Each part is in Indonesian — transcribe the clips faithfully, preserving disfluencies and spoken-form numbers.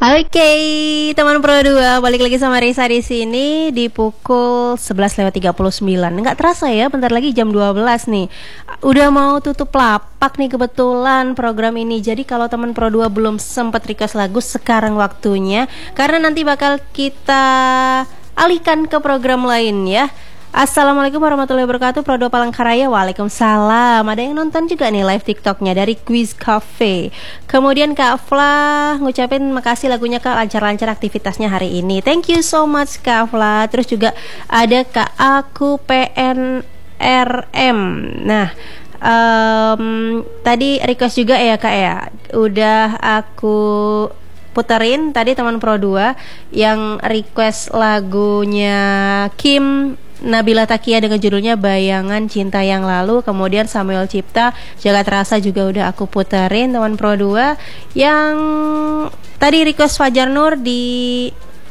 Oke, teman Pro dua, balik lagi sama Risa di sini di pukul sebelas lewat tiga puluh sembilan. Nggak terasa ya, bentar lagi jam dua belas nih. Udah mau tutup lapak nih kebetulan program ini. Jadi kalau teman Pro dua belum sempat request lagu, sekarang waktunya. Karena nanti bakal kita alihkan ke program lain ya. Assalamualaikum warahmatullahi wabarakatuh, Pro dua Palangkaraya. Waalaikumsalam. Ada yang nonton juga nih live TikToknya dari Quiz Cafe. Kemudian Kak Fla ngucapin makasih lagunya Kak, lancar-lancar aktivitasnya hari ini. Thank you so much Kak Fla. Terus juga ada Kak Aku P N R M. Nah, um, tadi request juga ya Kak ya. Udah aku puterin tadi teman Pro dua yang request lagunya Kim Nabila Takia dengan judulnya Bayangan Cinta Yang Lalu. Kemudian Samuel Cipta Jagat Rasa juga udah aku puterin teman Pro dua. Yang tadi request Fajar Nur di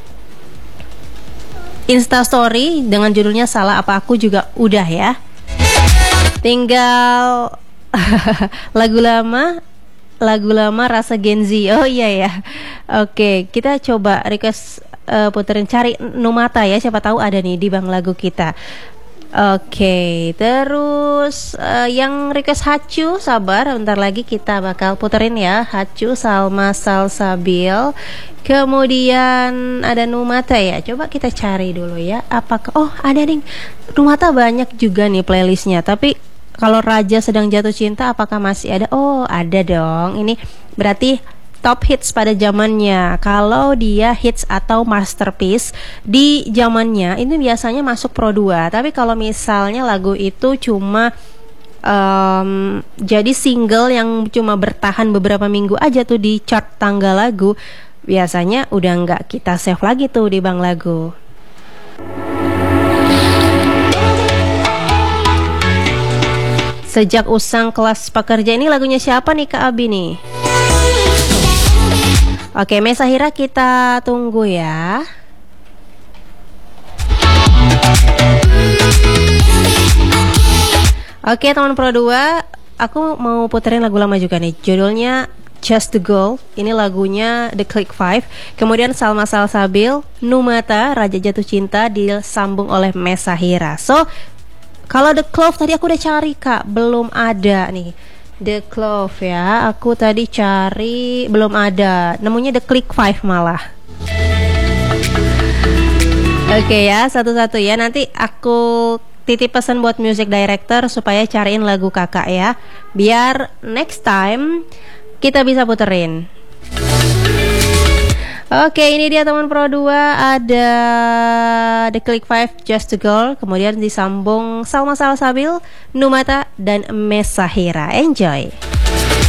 Instastory dengan judulnya Salah Apa Aku juga udah ya. Tinggal lagu lama Lagu lama rasa Gen Z. Oh iya ya. Oke, kita coba request uh, puterin, cari Numata ya. Siapa tahu ada nih di bang lagu kita. Oke, terus uh, yang request Hacu, sabar, bentar lagi kita bakal puterin ya. Hacu Salma Salsabil. Kemudian ada Numata ya. Coba kita cari dulu ya. Apakah oh ada nih Numata, banyak juga nih playlistnya. Tapi kalau Raja Sedang Jatuh Cinta apakah masih ada? Oh, ada dong. Ini berarti top hits pada zamannya. Kalau dia hits atau masterpiece di zamannya ini biasanya masuk Pro dua. Tapi kalau misalnya lagu itu cuma um, jadi single yang cuma bertahan beberapa minggu aja tuh di chart tangga lagu, biasanya udah nggak kita save lagi tuh di bank lagu. Sejak Usang Kelas Pekerja, ini lagunya siapa nih Kak Abi nih? Oke, Mesahira kita tunggu ya. Oke teman Pro dua, aku mau puterin lagu lama juga nih. Judulnya Just the Girl. Ini lagunya The Click Five. Kemudian Salma Salsabil, Numata, Raja Jatuh Cinta disambung oleh Mesahira. So kalau The Clove tadi aku udah cari Kak, belum ada nih. The Clove ya, aku tadi cari belum ada. Nemunya The Click Five malah. Oke ya, satu-satu ya. Nanti aku titip pesan buat music director supaya cariin lagu kakak ya. Biar next time kita bisa puterin. Oke, ini dia teman Pro dua, ada The Click Five, Just to Girl, kemudian disambung Salma Salsabil, Numata, dan Mesahira. Enjoy.